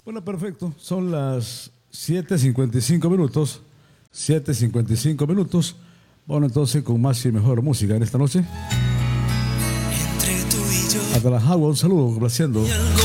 Bueno, perfecto. Son las 7:55 minutos. 7:55 minutos. Bueno, entonces con más y mejor música en esta noche. Entre tú y yo. Hasta la Jagua, un saludo, complaciendo